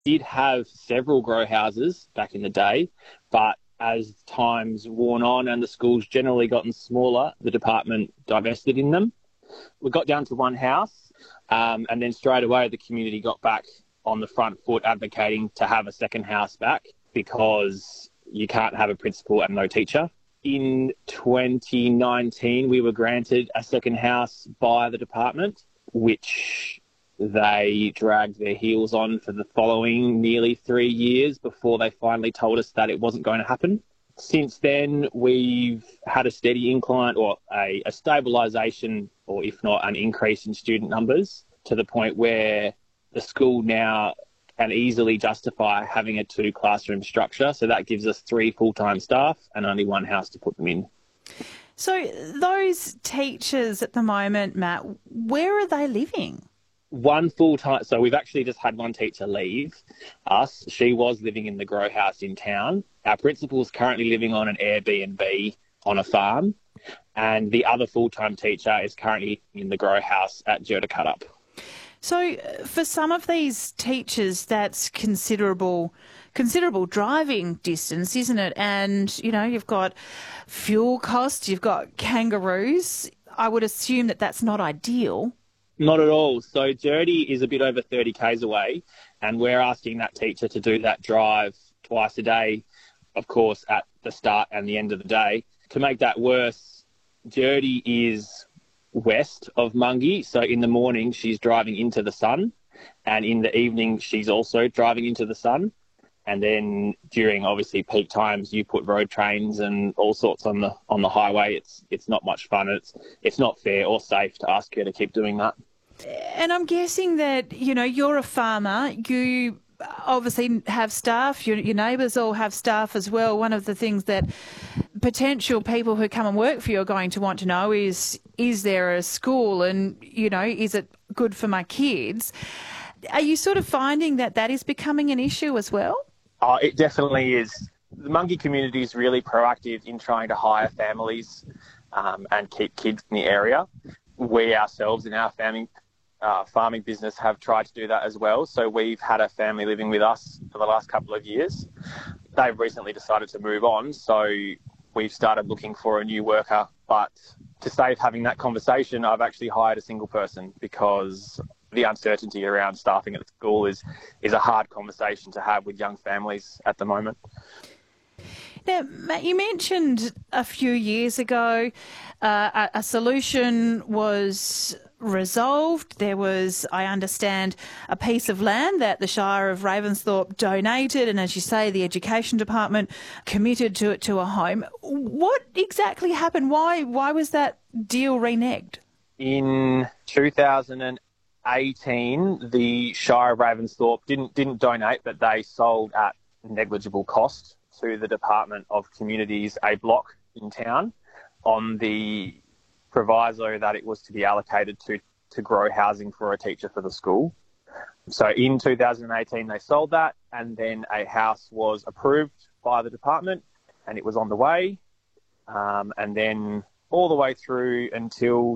Did have several grow houses back in the day, but as time's worn on and the school's generally gotten smaller, the department divested in them. We got down to one house, and then straight away the community got back on the front foot advocating to have a second house back because you can't have a principal and no teacher. In 2019, we were granted a second house by the department, which they dragged their heels on for the following nearly 3 years before they finally told us that it wasn't going to happen. Since then, we've had a steady incline or a stabilisation, or if not an increase in student numbers, to the point where the school now can easily justify having a 2-classroom structure. So that gives us 3 full-time staff and only one house to put them in. So those teachers at the moment, Matt, where are they living? One full-time, so we've actually just had one teacher leave us. She was living in the grow house in town. Our principal is currently living on an Airbnb on a farm, and the other full-time teacher is currently in the grow house at Jurdacutup. So for some of these teachers, that's considerable driving distance, isn't it? And, you know, you've got fuel costs, you've got kangaroos. I would assume that that's not ideal. Not at all. So Jurdy is a bit over 30 k's away, and we're asking that teacher to do that drive twice a day, of course, at the start and the end of the day. To make that worse, Jurdy is west of Mungie, so in the morning she's driving into the sun, and in the evening she's also driving into the sun. And then during obviously peak times, you put road trains and all sorts on the highway. It's not much fun. It's not fair or safe to ask her to keep doing that. And I'm guessing that, you know, you're a farmer. You obviously have staff. Your neighbours all have staff as well. One of the things that potential people who come and work for you are going to want to know is there a school, and, you know, is it good for my kids? Are you sort of finding that that is becoming an issue as well? Oh, it definitely is. The Mungie community is really proactive in trying to hire families and keep kids in the area. We ourselves in our farming business have tried to do that as well. So we've had a family living with us for the last couple of years. They've recently decided to move on, so we've started looking for a new worker. But to save having that conversation, I've actually hired a single person because the uncertainty around staffing at the school is a hard conversation to have with young families at the moment. Now, Matt, you mentioned a few years ago a solution was resolved. There was, I understand, a piece of land that the Shire of Ravensthorpe donated, and as you say, the Education Department committed to a home. What exactly happened? Why was that deal reneged? In 2018, the Shire of Ravensthorpe didn't donate, but they sold at negligible cost to the Department of Communities a block in town on the proviso that it was to be allocated to grow housing for a teacher for the school. So in 2018, they sold that, and then a house was approved by the department, and it was on the way. And then all the way through until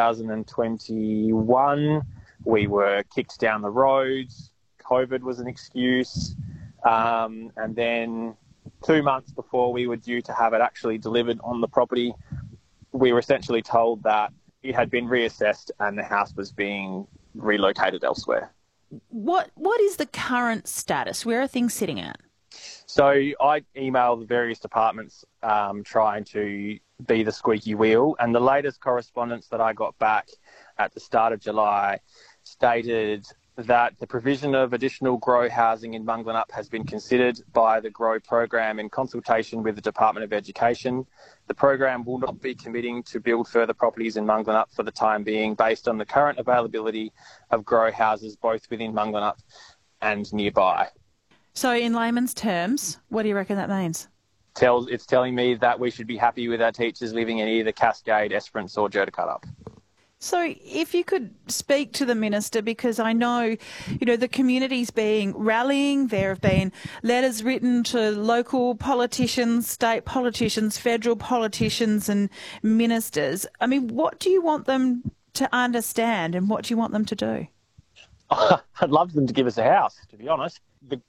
2021, we were kicked down the roads. COVID was an excuse. And then 2 months before we were due to have it actually delivered on the property, we were essentially told that it had been reassessed and the house was being relocated elsewhere. What is the current status? Where are things sitting at? So I emailed the various departments trying to be the squeaky wheel, and the latest correspondence that I got back at the start of July stated that the provision of additional grow housing in Munglanup has been considered by the GROW program in consultation with the Department of Education. The program will not be committing to build further properties in Munglanup for the time being, based on the current availability of grow houses both within Munglanup and nearby. So in layman's terms, what do you reckon that means? It's telling me that we should be happy with our teachers living in either Cascade, Esperance or Jurdacutup. So if you could speak to the Minister, because I know, the community's rallying. There have been letters written to local politicians, state politicians, federal politicians and ministers. I mean, what do you want them to understand and what do you want them to do? I'd love them to give us a house, to be honest. the